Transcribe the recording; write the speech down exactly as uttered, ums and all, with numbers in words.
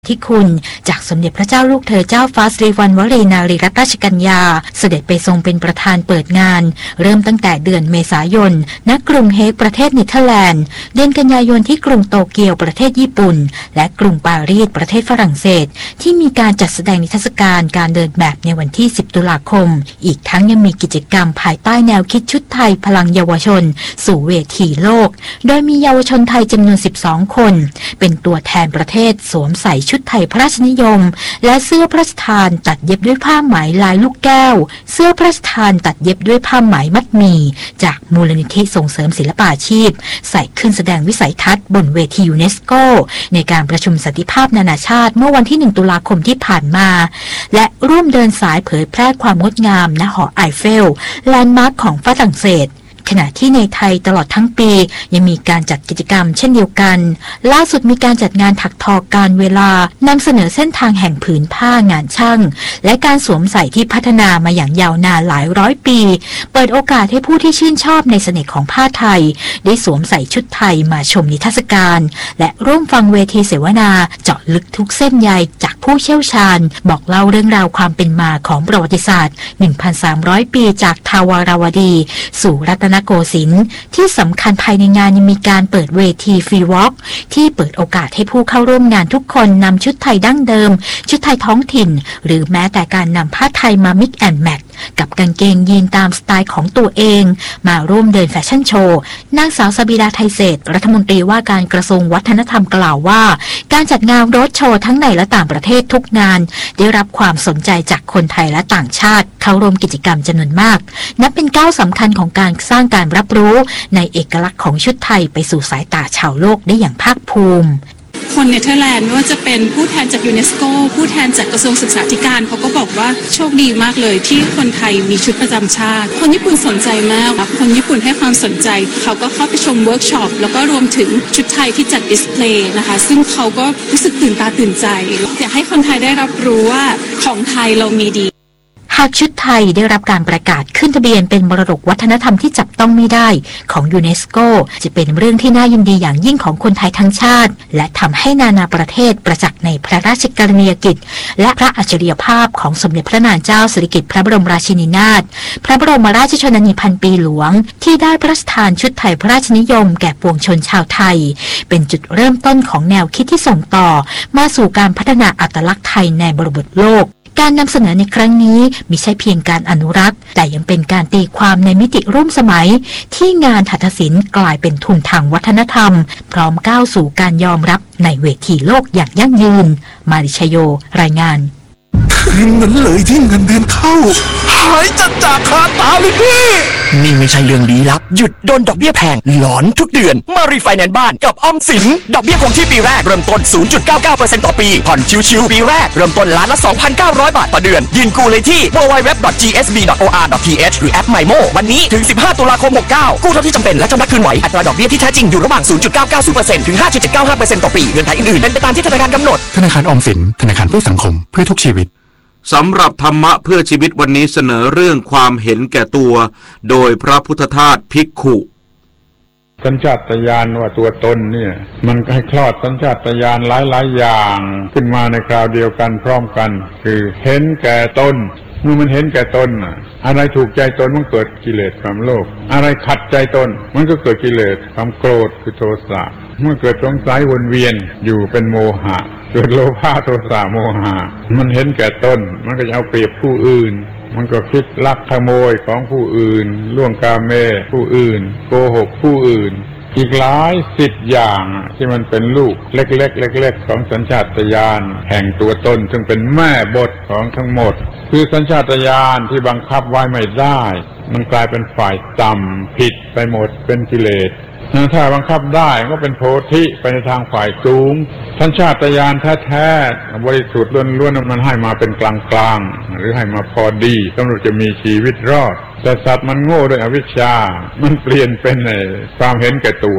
ที่คุณจากสมเด็จพระเจ้าลูกเธอเจ้าฟ้าสิริวัณวรีนารีรัตนราชกัญญาเสด็จไปทรงเป็นประธานเปิดงานเริ่มตั้งแต่เดือนเมษายนณกรุงเฮกประเทศเนเธอร์แลนด์เดือนกันยายนที่กรุงโตเกียวประเทศญี่ปุ่นและกรุงปารีสประเทศฝรั่งเศสที่มีการจัดแสดงนิทรรศการการเดินแบบในวันที่สิบตุลาคมอีกทั้งยังมีกิจกรรมภายใต้แนวคิดชุดไทยพลังเยาวชนสู่เวทีโลกโดยมีเยาวชนไทยจำนวนสิบสองคนเป็นตัวแทนประเทศสวมใส่ชุดไทยพระราชนิยมและเสื้อพระราชทานตัดเย็บด้วยผ้าไหมลายลูกแก้วเสื้อพระราชทานตัดเย็บด้วยผ้าไหมมัดหมี่จากมูลนิธิส่งเสริมศิลปาชีพใส่ขึ้นแสดงวิสัยทัศน์บนเวทียูเนสโกในการประชุมสันติภาพนานาชาติเมื่อวันที่หนึ่งตุลาคมที่ผ่านมาและร่วมเดินสายเผยแพร่ความงดงามณหอไอเฟลแลนด์มาร์คของฝรั่งเศสขณะที่ในไทยตลอดทั้งปียังมีการจัดกิจกรรมเช่นเดียวกันล่าสุดมีการจัดงานถักทอการเวลานำเสนอเส้นทางแห่งผืนผ้างานช่างและการสวมใส่ที่พัฒนามาอย่างยาวนานหลายร้อยปีเปิดโอกาสให้ผู้ที่ชื่นชอบในเสน่ห์ของผ้าไทยได้สวมใส่ชุดไทยมาชมนิทรรศการและร่วมฟังเวทีเสวนาเจาะลึกทุกเส้นใยจากผู้เชี่ยวชาญบอกเล่าเรื่องราวความเป็นมาของประวัติศาสตร์ หนึ่งพันสามร้อย ปีจากทาวาราวดีสู่รัตนโกสินทร์ที่สำคัญภายในงานยังมีการเปิดเวทีฟรีวอล์กที่เปิดโอกาสให้ผู้เข้าร่วมงานทุกคนนำชุดไทยดั้งเดิมชุดไทยท้องถิ่นหรือแม้แต่การนำผ้าไทยมามิกแอนด์แมทกับกางเกงยีนตามสไตล์ของตัวเองมาร่วมเดินแฟชั่นโชว์นางสาวสบิดาไทยเศรษฐ์รัฐมนตรีว่าการกระทรวงวัฒนธรรมกล่าวว่าการจัดงานรถโชว์ทั้งในและต่างประเทศทุกงานได้รับความสนใจจากคนไทยและต่างชาติเข้าร่วมกิจกรรมจำนวนมากนับเป็นก้าวสำคัญของการสร้างการรับรู้ในเอกลักษณ์ของชุดไทยไปสู่สายตาชาวโลกได้อย่างภาคภูมิคนเนเธอร์แลนด์ไม่ว่าจะเป็นผู้แทนจากยูเนสโกผู้แทนจากกระทรวงศึกษาธิการเขาก็บอกว่าโชคดีมากเลยที่คนไทยมีชุดประจำชาติคนญี่ปุ่นสนใจมากคนญี่ปุ่นให้ความสนใจเขาก็เข้าไปชมเวิร์กช็อปแล้วก็รวมถึงชุดไทยที่จัดดิสเพลย์นะคะซึ่งเขาก็รู้สึกตื่นตาตื่นใจอยากให้คนไทยได้รับรู้ว่าของไทยเรามีดีหากชุดไทยได้รับการประกาศขึ้นทะเบียนเป็นมรดกวัฒนธรรมที่จับต้องไม่ได้ของยูเนสโกจะเป็นเรื่องที่น่ายินดีอย่างยิ่งของคนไทยทั้งชาติและทำให้นานาประเทศประจักษ์ในพระราชกรณียกิจและพระอัจฉริยภาพของสมเด็จพระนางเจ้าสิริกิติ์พระบรมราชินีนาถพระบรมราชชนนีพันปีหลวงที่ได้พระราชทานชุดไทยพระราชนิยมแก่ปวงชนชาวไทยเป็นจุดเริ่มต้นของแนวคิดที่ส่งต่อมาสู่การพัฒนาอัตลักษณ์ไทยในบริบทโลกการนำเสนอในครั้งนี้มิใช่เพียงการอนุรักษ์แต่ยังเป็นการตีความในมิติร่วมสมัยที่งานหัตถศิลป์กลายเป็นทุนทางวัฒนธรรมพร้อมก้าวสู่การยอมรับในเวทีโลกอย่างยั่งยืนมาริชโยรายงานคืนนั้นเลยที่เงินเดือนเข้าหายจัดจากคาตาเลยพี่นี่ไม่ใช่เรื่องลี้ลับหยุดโดนดอกเบี้ยแพงหลอนทุกเดือนมารีไฟแนนซ์บ้านกับออมสินดอกเบี้ยคงที่ปีแรกเริ่มต้น ศูนย์จุดเก้าเก้าเปอร์เซ็นต์ ต่อปีผ่อนชิวๆปีแรกเริ่มต้นล้านละ สองพันเก้าร้อย บาทต่อเดือนยื่นกู้เลยที่ ดับเบิลยู ดับเบิลยู ดับเบิลยู ดอท จี เอส บี ดอท โอ อาร์ ดอท ที เอช หรือแอป ไมโม วันนี้ถึงสิบห้าตุลาคมหกเก้ากู้เท่าที่จำเป็นและชำระคืนไหวอัตราดอกเบี้ยที่แท้จริงอยู่ระหว่าง ศูนย์จุดเก้าเก้าศูนย์เปอร์เซ็นต์ ถึง ห้าจุดเจ็ดเก้าห้าเปอร์เซ็นต์ ต่อปีเงื่อนไขอื่นๆเป็นไปตามที่ธนาคารกำหนดธนาคารออมสินธนาคารเพื่อสังคมเพื่อทุกชีวิตสำหรับธรรมะเพื่อชีวิตวันนี้เสนอเรื่องความเห็นแก่ตัวโดยพระพุทธทาสภิกขุสัญชาตญาณว่าตัวตนเนี่ยมันให้คลอดสัญชาตญาณหลายๆอย่างขึ้นมาในคราวเดียวกันพร้อมกันคือเห็นแก่ตนเมื่อมันเห็นแก่ตนอะไรถูกใจตนมันเกิดกิเลสความโลภอะไรขัดใจตนมันก็เกิดกิเลสความโกรธคือโทสะเมื่อเกิดสงสัยวนเวียนอยู่เป็นโมหะเกิดโลภะโทสะโมหะมันเห็นแก่ตนมันก็จะเอาเปรียบผู้อื่นมันก็คิดลักขโมยของผู้อื่นล่วงกาเมผู้อื่นโกหกผู้อื่นอีกหลายสิบอย่างที่มันเป็นลูกเล็กๆเล็กๆของสัญชาตญาณแห่งตัวตนซึ่งเป็นแม่บทของทั้งหมดคือสัญชาตญาณที่บังคับไว้ไม่ได้มันกลายเป็นฝ่ายต่ำผิดไปหมดเป็นกิเลสถ้าบังคับได้ก็เป็นโพธิไปในทางฝ่ายสูงสัญชาตญาณแท้ๆบริสุทธิ์ล้วนๆมันให้มาเป็นกลางๆหรือให้มาพอดีสำหรับจะมีชีวิตรอดแต่สัตว์มันโง่ด้วยอวิชชามันเปลี่ยนเป็นความเห็นแก่ตัว